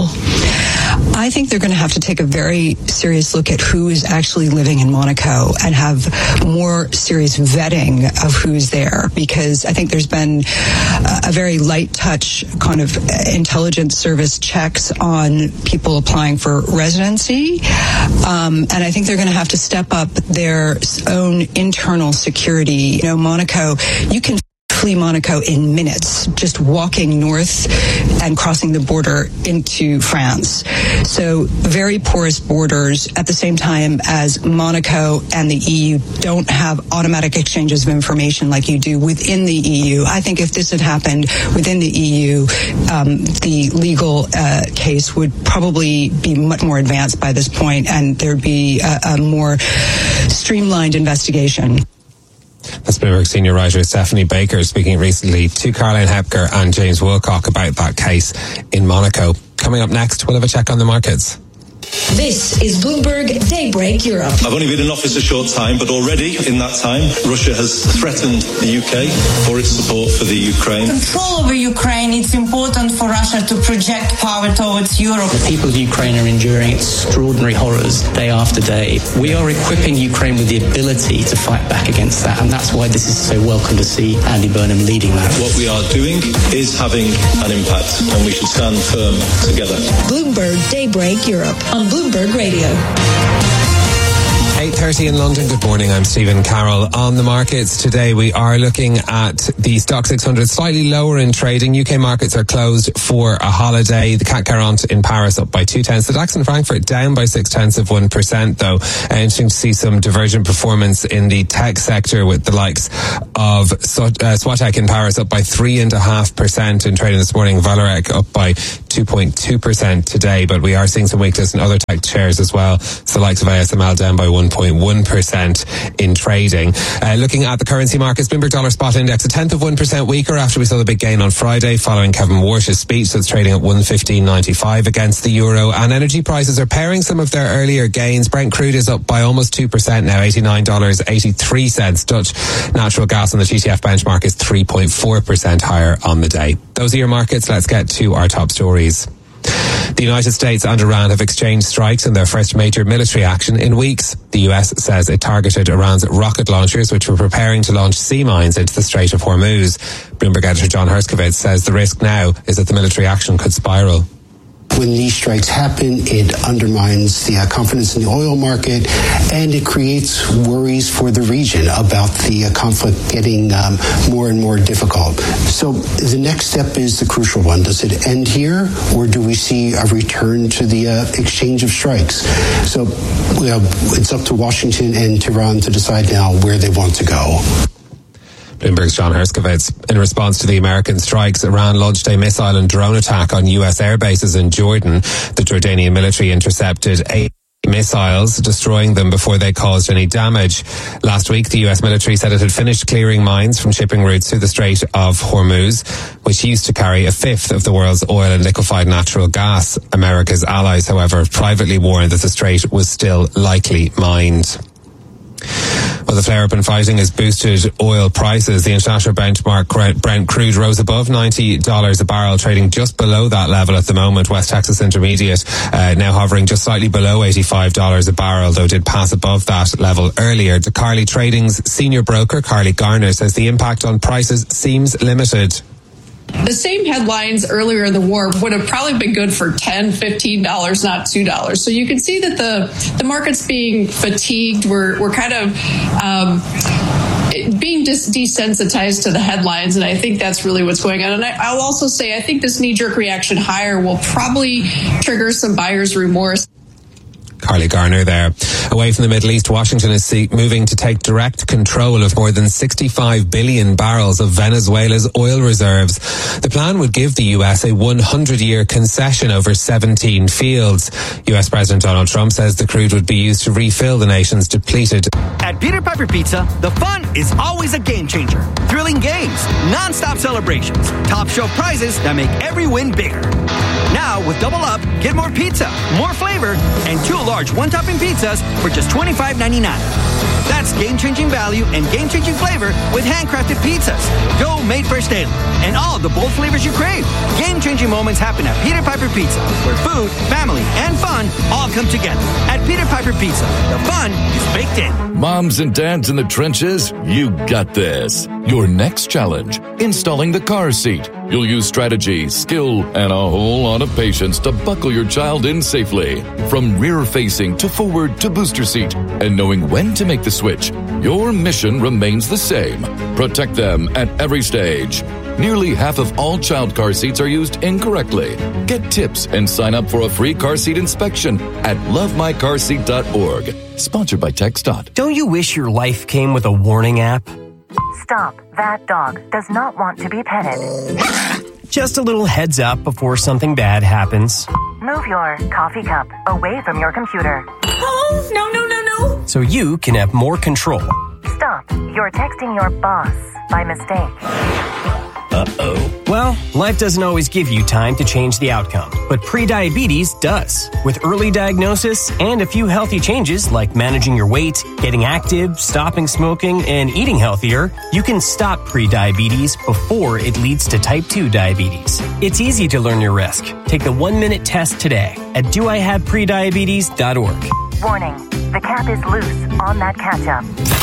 I think they're going to have to take a very serious look at who is actually living in Monaco and have more serious vetting of who's there, because I think there's been a very light touch kind of intelligence service checks on people applying for residency. Um, and I think they're going to have to step up their own internal security. You know, Monaco, you can flee Monaco in minutes, just walking north and crossing the border into France. So very porous borders at the same time as Monaco and the E U don't have automatic exchanges of information like you do within the E U. I think if this had happened within the E U, um, the legal uh, case would probably be much more advanced by this point, and there'd be a, a more streamlined investigation. That's Bloomberg senior writer Stephanie Baker speaking recently to Caroline Hepker and James Wilcock about that case in Monaco. Coming up next, we'll have a check on the markets. This is Bloomberg Daybreak Europe. I've only been in office a short time, but already in that time, Russia has threatened the U K for its support for the Ukraine. Control over Ukraine, it's important for Russia to project power towards Europe. The people of Ukraine are enduring extraordinary horrors day after day. We are equipping Ukraine with the ability to fight back against that, and that's why this is so welcome to see Andy Burnham leading that. What we are doing is having an impact, and we should stand firm together. Bloomberg Daybreak Europe on Bloomberg Radio. eight thirty in London. Good morning. I'm Stephen Carroll. On the markets today, we are looking at the Stock six hundred slightly lower in trading. U K markets are closed for a holiday. The C A C quarante in Paris up by two tenths. The DAX in Frankfurt down by six tenths of one percent, though. Uh, interesting to see some divergent performance in the tech sector, with the likes of uh, Swatek in Paris up by three and a half percent in trading this morning. Valorec up by two point two percent today, but we are seeing some weakness in other tech shares as well. So the likes of A S M L down by one point one percent in trading. Uh, looking at the currency markets, Bloomberg Dollar Spot Index a tenth of one percent weaker after we saw the big gain on Friday following Kevin Warsh's speech. So it's trading at one fifteen ninety-five against the euro. And energy prices are pairing some of their earlier gains. Brent crude is up by almost two percent now, eighty-nine dollars and eighty-three cents. Dutch natural gas on the T T F benchmark is three point four percent higher on the day. Those are your markets. Let's get to our top stories. The United States and Iran have exchanged strikes in their first major military action in weeks. The U S says it targeted Iran's rocket launchers, which were preparing to launch sea mines into the Strait of Hormuz. Bloomberg editor John Herskovitz says the risk now is that the military action could spiral. When these strikes happen, it undermines the uh, confidence in the oil market, and it creates worries for the region about the uh, conflict getting um, more and more difficult. So the next step is the crucial one. Does it end here, or do we see a return to the uh, exchange of strikes? So you know, it's up to Washington and Tehran to decide now where they want to go. Bloomberg's John Herskovitz. In response to the American strikes, Iran launched a missile and drone attack on U S air bases in Jordan. The Jordanian military intercepted eight missiles, destroying them before they caused any damage. Last week, the U S military said it had finished clearing mines from shipping routes through the Strait of Hormuz, which used to carry a fifth of the world's oil and liquefied natural gas. America's allies, however, privately warned that the strait was still likely mined. Well, the flare-up in fighting has boosted oil prices. The international benchmark Brent crude rose above ninety dollars a barrel, trading just below that level at the moment. West Texas Intermediate uh, now hovering just slightly below eighty-five dollars a barrel, though did pass above that level earlier. The Carly Trading's senior broker, Carly Garner, says the impact on prices seems limited. The same headlines earlier in the war would have probably been good for ten dollars, fifteen dollars, not two dollars. So you can see that the, the market's being fatigued. We're, we're kind of um, being dis- desensitized to the headlines, and I think that's really what's going on. And I, I'll also say I think this knee-jerk reaction higher will probably trigger some buyer's remorse. Carly Garner there. Away from the Middle East, Washington is see- moving to take direct control of more than sixty-five billion barrels of Venezuela's oil reserves. The plan would give the U S a one hundred year concession over seventeen fields. U S President Donald Trump says the crude would be used to refill the nation's depleted. At Peter Piper Pizza, the fun is always a game changer. Thrilling games, non-stop celebrations, top shelf prizes that make every win bigger. Now, with Double Up, get more pizza, more flavor, and two large one-topping pizzas for just twenty-five ninety-nine. That's game-changing value and game-changing flavor with handcrafted pizzas, dough made fresh daily, and all the bold flavors you crave. Game-changing moments happen at Peter Piper Pizza, where food, family, and fun all come together. At Peter Piper Pizza, the fun is baked in. Moms and dads in the trenches, you got this. Your next challenge, installing the car seat. You'll use strategy, skill, and a whole lot of patience to buckle your child in safely. From rear-facing to forward to booster seat. And knowing when to make the switch, your mission remains the same. Protect them at every stage. Nearly half of all child car seats are used incorrectly. Get tips and sign up for a free car seat inspection at love my car seat dot org. Sponsored by TxDOT. Don't you wish your life came with a warning app? Stop. That dog does not want to be petted. Just a little heads up before something bad happens. Move your coffee cup away from your computer. Oh, no, no, no, no. So you can have more control. Stop. You're texting your boss by mistake. Uh-oh. Well, life doesn't always give you time to change the outcome, but prediabetes does. With early diagnosis and a few healthy changes like managing your weight, getting active, stopping smoking, and eating healthier, you can stop prediabetes before it leads to type two diabetes. It's easy to learn your risk. Take the one-minute test today at do I have prediabetes dot org. Warning, the cap is loose on that ketchup.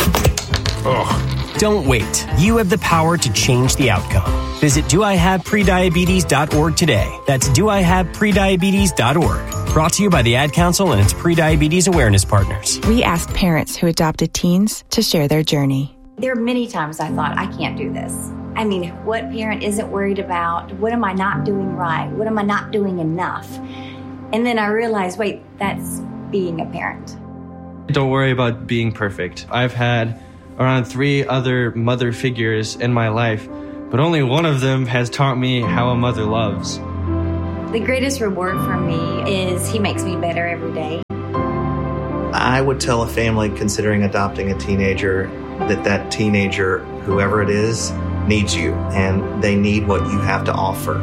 Ugh. Don't wait. You have the power to change the outcome. Visit do I have prediabetes dot org today. That's do I have prediabetes dot org. Brought to you by the Ad Council and its prediabetes awareness partners. We asked parents who adopted teens to share their journey. There are many times I thought, I can't do this. I mean, what parent isn't worried about? What am I not doing right? What am I not doing enough? And then I realized, wait, that's being a parent. Don't worry about being perfect. I've had around three other mother figures in my life, but only one of them has taught me how a mother loves. The greatest reward for me is he makes me better every day. I would tell a family considering adopting a teenager that that teenager, whoever it is, needs you, and they need what you have to offer.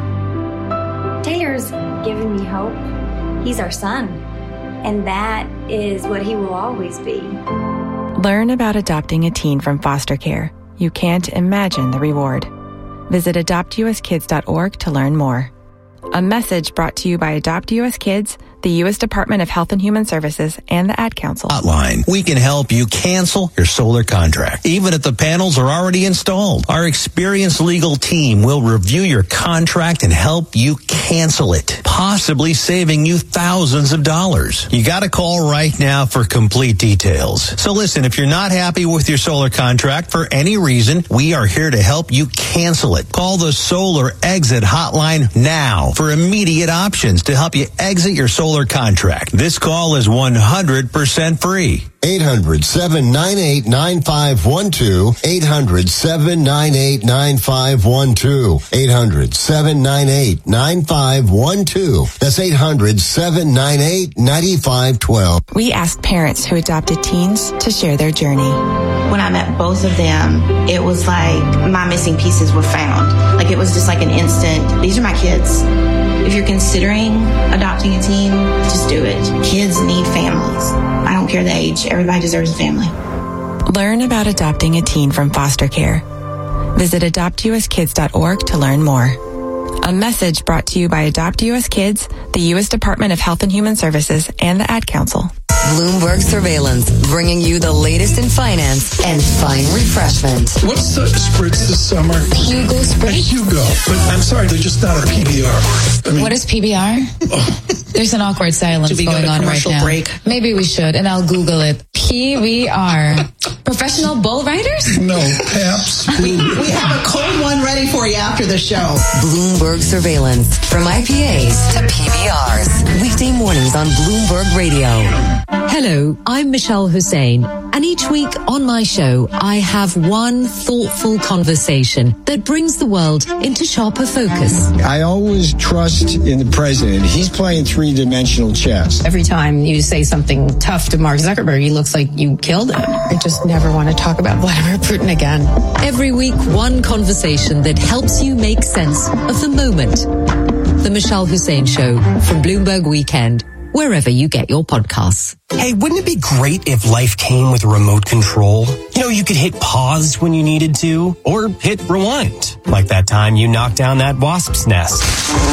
Taylor's given me hope. He's our son, and that is what he will always be. Learn about adopting a teen from foster care. You can't imagine the reward. Visit adopt u s kids dot org to learn more. A message brought to you by Adopt U S Kids, the U S Department of Health and Human Services, and the Ad Council. Hotline. We can help you cancel your solar contract, even if the panels are already installed. Our experienced legal team will review your contract and help you cancel it, possibly saving you thousands of dollars. You got to call right now for complete details. So listen, if you're not happy with your solar contract for any reason, we are here to help you cancel it. Call the Solar Exit Hotline now for immediate options to help you exit your solar contract. This call is one hundred percent free. eight hundred, seven nine eight, nine five one two. eight hundred, seven nine eight, nine five one two. eight hundred, seven nine eight, nine five one two. That's eight hundred, seven nine eight, nine five one two. We asked parents who adopted teens to share their journey. When I met both of them, it was like my missing pieces were found. Like it was just like an instant, these are my kids. If you're considering adopting a teen, just do it. Kids need families. I don't care the age. Everybody deserves a family. Learn about adopting a teen from foster care. Visit adopt u s kids dot org to learn more. A message brought to you by Adopt U S Kids, the U S Department of Health and Human Services, and the Ad Council. Bloomberg Surveillance, bringing you the latest in finance and fine refreshment. What's the spritz this summer? Hugo Spritz. Hugo, but I'm sorry, they're just not a P B R. I mean, what is P B R? There's an awkward silence going go on right now. Break? Maybe we should, and I'll Google it. P P B R. Professional bull riders? No, Paps. We, we have a cold one ready for you after the show. Bloomberg Surveillance. From I P As to P B Rs. Weekday mornings on Bloomberg Radio. Hello, I'm Michelle Hussein, and each week on my show, I have one thoughtful conversation that brings the world into sharper focus. I always trust in the president. He's playing three-dimensional chess. Every time you say something tough to Mark Zuckerberg, he looks like you killed him. I just never want to talk about Vladimir Putin again. Every week, one conversation that helps you make sense of the moment. The Michelle Hussein Show from Bloomberg Weekend, wherever you get your podcasts. Hey, wouldn't it be great if life came with a remote control? You know, you could hit pause when you needed to, or hit rewind. Like that time you knocked down that wasp's nest.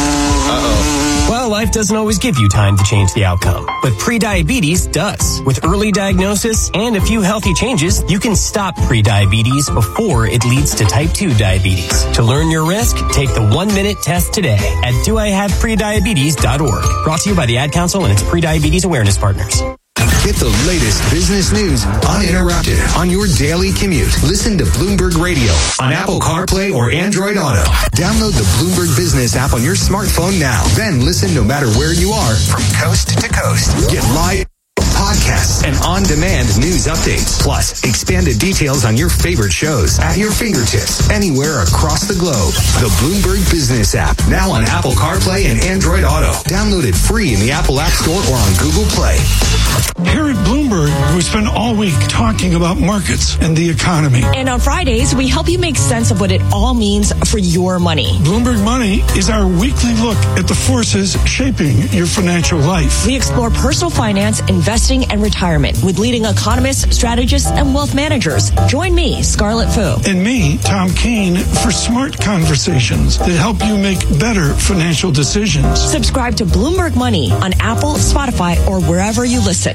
Uh-oh. Well, life doesn't always give you time to change the outcome, but prediabetes does. With early diagnosis and a few healthy changes, you can stop prediabetes before it leads to type two diabetes. To learn your risk, take the one-minute test today at do I have prediabetes dot org. Brought to you by the Ad Council and its prediabetes awareness partners. Get the latest business news uninterrupted on your daily commute. Listen to Bloomberg Radio on Apple CarPlay or Android Auto. Download the Bloomberg Business app on your smartphone now. Then listen no matter where you are from coast to coast. Get live podcasts and on-demand news updates. Plus, expanded details on your favorite shows at your fingertips anywhere across the globe. The Bloomberg Business app, now on Apple CarPlay and Android Auto. Download it free in the Apple App Store or on Google Play. Here at Bloomberg, we spend all week talking about markets and the economy. And on Fridays, we help you make sense of what it all means for your money. Bloomberg Money is our weekly look at the forces shaping your financial life. We explore personal finance, investing, and retirement with leading economists, strategists, and wealth managers. Join me, Scarlett Fu. And me, Tom Keene, for smart conversations that help you make better financial decisions. Subscribe to Bloomberg Money on Apple, Spotify, or wherever you listen.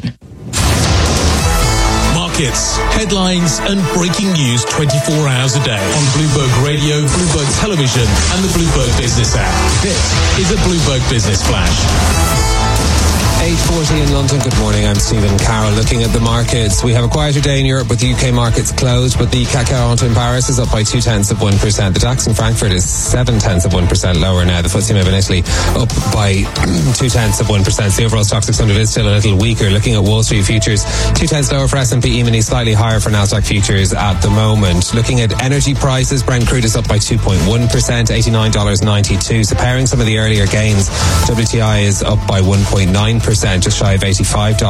Markets, headlines, and breaking news twenty-four hours a day on Bloomberg Radio, Bloomberg Television, and the Bloomberg Business app. This is a Bloomberg Business Flash. eight forty in London. Good morning. I'm Stephen Carroll. Looking at the markets, we have a quieter day in Europe with the U K markets closed, but the C A C quarante in Paris is up by two tenths of one percent. The DAX in Frankfurt is seven tenths of one percent lower now. The F T S E M I B in Italy up by two tenths of one percent. The overall stock six hundred is still a little weaker. Looking at Wall Street futures, two tenths lower for S and P, E-mini slightly higher for Nasdaq futures at the moment. Looking at energy prices, Brent crude is up by two point one percent, eighty-nine dollars and ninety-two cents. So pairing some of the earlier gains, W T I is up by one point nine percent, just shy of eighty-five dollars.